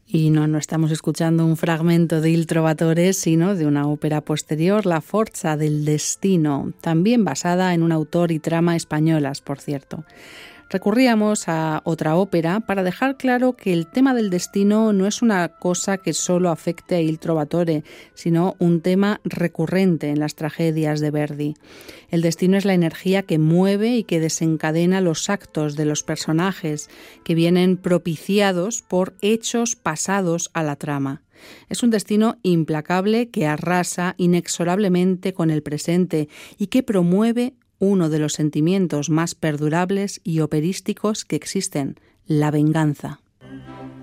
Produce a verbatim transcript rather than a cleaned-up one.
Y no, no estamos escuchando un fragmento de Il Trovatore, sino de una ópera posterior, La Forza del Destino, también basada en un autor y trama españolas, por cierto. Recurríamos a otra ópera para dejar claro que el tema del destino no es una cosa que solo afecte a Il Trovatore, sino un tema recurrente en las tragedias de Verdi. El destino es la energía que mueve y que desencadena los actos de los personajes, que vienen propiciados por hechos pasados a la trama. Es un destino implacable que arrasa inexorablemente con el presente y que promueve uno de los sentimientos más perdurables y operísticos que existen, la venganza.